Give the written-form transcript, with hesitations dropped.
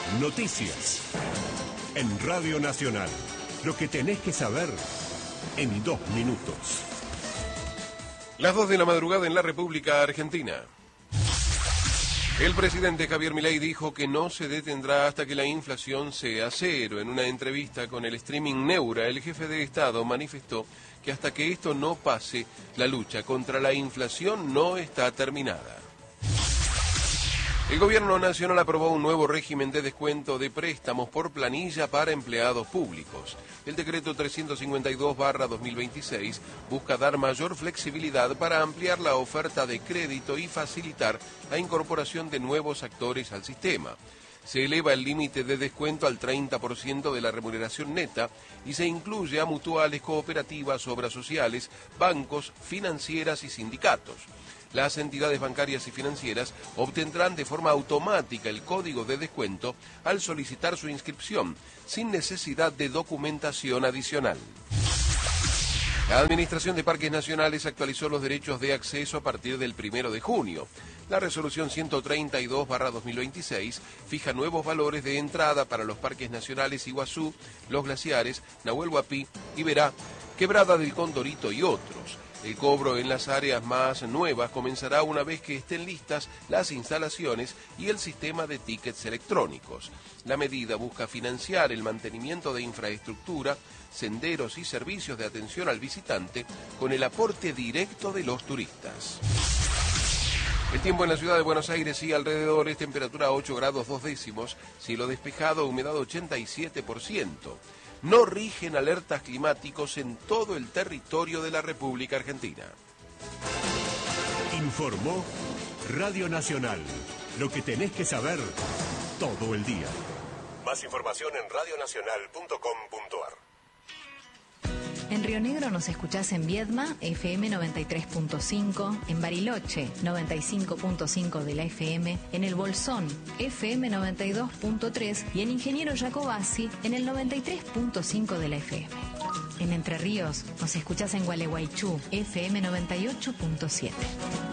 Noticias. En Radio Nacional. Lo que tenés que saber en 2 minutos. Las 2 de la madrugada en la República Argentina. El presidente Javier Milei dijo que no se detendrá hasta que la inflación sea cero. En una entrevista con el streaming Neura, el jefe de Estado manifestó que hasta que esto no pase, la lucha contra la inflación no está terminada. El Gobierno Nacional aprobó un nuevo régimen de descuento de préstamos por planilla para empleados públicos. El decreto 352/2026 busca dar mayor flexibilidad para ampliar la oferta de crédito y facilitar la incorporación de nuevos actores al sistema. Se eleva el límite de descuento al 30% de la remuneración neta y se incluye a mutuales, cooperativas, obras sociales, bancos, financieras y sindicatos. Las entidades bancarias y financieras obtendrán de forma automática el código de descuento al solicitar su inscripción, sin necesidad de documentación adicional. La Administración de Parques Nacionales actualizó los derechos de acceso a partir del 1 de junio. La resolución 132/2026 fija nuevos valores de entrada para los parques nacionales Iguazú, Los Glaciares, Nahuel Huapi, Iberá, Quebrada del Condorito y otros. El cobro en las áreas más nuevas comenzará una vez que estén listas las instalaciones y el sistema de tickets electrónicos. La medida busca financiar el mantenimiento de infraestructura, senderos y servicios de atención al visitante con el aporte directo de los turistas. El tiempo en la ciudad de Buenos Aires y alrededores, temperatura 8 grados 2 décimos, cielo despejado, humedad 87%. No rigen alertas climáticos en todo el territorio de la República Argentina. Informó Radio Nacional. Lo que tenés que saber todo el día. Más información en radionacional.com.ar. En Río Negro nos escuchás en Viedma, FM 93.5, en Bariloche, 95.5 de la FM, en El Bolsón, FM 92.3 y en Ingeniero Jacobasi, en el 93.5 de la FM. En Entre Ríos nos escuchás en Gualeguaychú, FM 98.7.